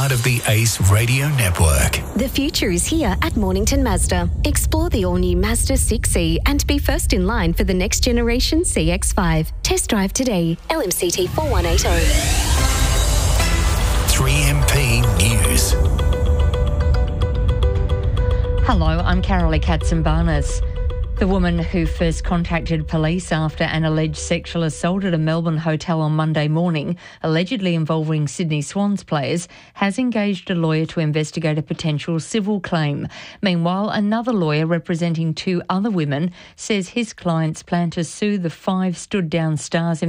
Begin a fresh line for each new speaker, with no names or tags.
part of the Ace Radio Network.
The future is here at Mornington Mazda. Explore the all-new Mazda 6e and be first in line for the next generation CX-5. Test drive today. LMCT 4180.
3MP News.
Hello, I'm Carolee Katzenbarnes. The woman who first contacted police after an alleged sexual assault at a Melbourne hotel on Monday morning, allegedly involving Sydney Swans players, has engaged a lawyer to investigate a potential civil claim. Meanwhile, another lawyer representing two other women says his clients plan to sue the 5 stood-down stars in